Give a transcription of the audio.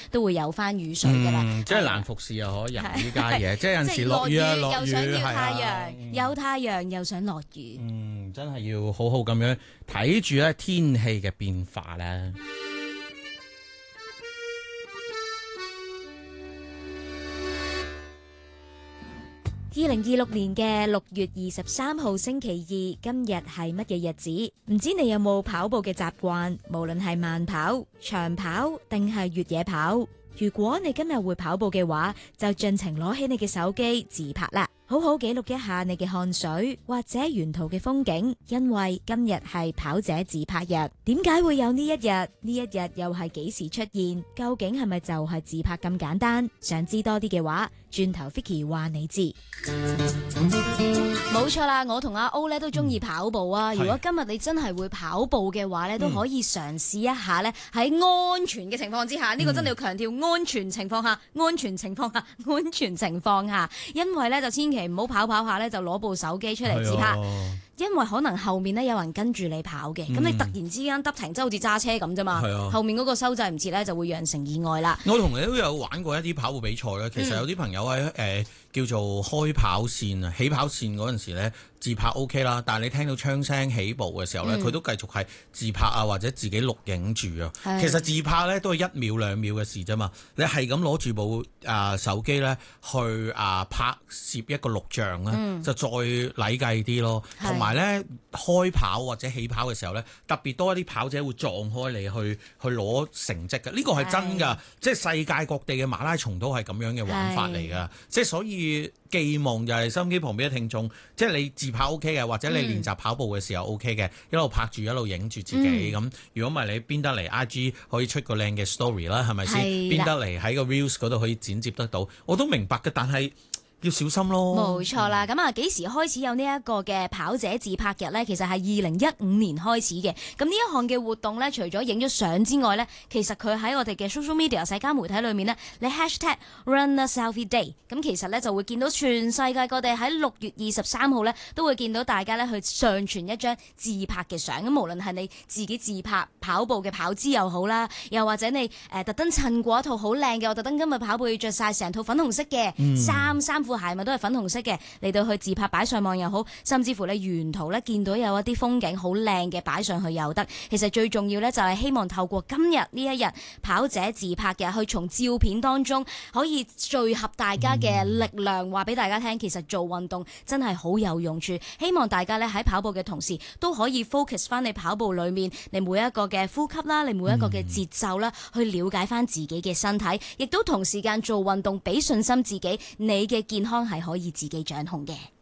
都會有翻雨水㗎啦。 即係難服侍啊！可人呢家嘢，即係有陣時落雨啊，落雨又想要太係陽，有太陽又想落雨。 真係要好好咁樣睇住咧天氣嘅變化啦。 2026年嘅6月23號星期二，今日係乜嘢日子？唔知你有冇跑步嘅習慣？無論係慢跑、長跑定係越野跑，如果你今日會跑步嘅話，就盡情攞起你嘅手機自拍啦，好好記錄一下你嘅汗水或者沿途嘅風景，因為今日係跑者自拍日。點解會有呢一日？呢一日又係幾時出現？究竟係咪就係自拍咁簡單？想知多啲嘅話，轉頭 Vicky 話你知。冇錯啦，我同阿 O 咧都中意跑步啊。如果今日你真係會跑步嘅話咧，都可以嘗試一下咧，喺安全嘅情況之下，呢個真係要強調安全情況下，安全情況下，安全情況下，因為咧就千祈唔好跑下咧就攞部手機出嚟自拍。因為可能後面咧有人跟住你跑嘅，咁你突然之間得停，即係好似揸車咁啫嘛。後面嗰個收掣唔切咧，就會釀成意外啦。 我同你都有玩過一啲跑步比賽咧，其實有啲朋友喺叫做開跑線啊，起跑線嗰陣時咧自拍 OK 啦，但係你聽到槍聲起步嘅時候咧，佢都繼續係自拍啊，或者自己錄影住啊。其實自拍咧都係1秒2秒嘅事啫嘛，你係咁攞住部手機咧去拍攝一個錄像咧，就再禮計啲咯。同埋咧開跑或者起跑嘅時候咧，特別多一啲跑者會撞開你去攞成績嘅，呢個係真㗎，即係世界各地嘅馬拉松都係咁樣嘅玩法嚟㗎，即係所以寄望就係收音機旁邊嘅聽眾，即係你自拍 OK 嘅，或者你練習跑步嘅時候 OK 嘅，一路拍住一路影住自己咁。如果唔係你邊得嚟 IG 可以出個靚嘅 story 啦，係咪先？邊得嚟喺個 reels 嗰度可以剪接得到？我都明白嘅，但係要小心咯。 冇錯啦，咁啊幾時開始有呢一個嘅跑者自拍日呢？其實係2015年開始嘅。咁呢一項嘅活動呢，除咗影咗相之外呢，其實佢喺我哋嘅 social media 社交媒體裏面呢，你 hashtag Run a Selfie Day， 咁其實呢就會見到全世界各地喺6月23號呢都會見到大家呢去上傳一張自拍嘅相。咁無論係你自己自拍跑步嘅跑姿又好啦，又或者你特登襯過一套好靚嘅，我特登今日跑步要着晒成套粉紅色嘅衫褲鞋咪都係粉紅色嘅，嚟到去自拍擺上網又好，甚至乎你沿途咧見到有一啲風景好靚嘅擺上去又得。其實最重要咧就係希望透過今日呢一日跑者自拍嘅，去從照片當中可以聚合大家嘅力量，話俾大家聽，其實做運動真係好有用處。希望大家咧喺跑步嘅同時都可以 focus 翻你跑步裏面你每一個嘅呼吸啦，你每一個嘅節奏啦，去了解翻自己嘅身體，亦都同時間做運動，俾信心自己，你嘅健康係可以自己掌控嘅。